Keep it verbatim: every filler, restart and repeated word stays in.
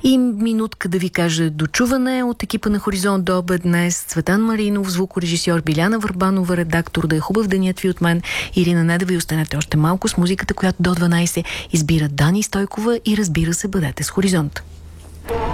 И минутка да ви кажа дочуване от екипа на Хоризонт до обед днес. Цветан Маринов, звукорежисьор, Биляна Върбанова, редактор. Да е хубав денят ви от мен, Ирина Недева, и останете още малко с музиката, която до дванайсет избира Дани Стойкова, и разбира се, бъдете с Хоризонт.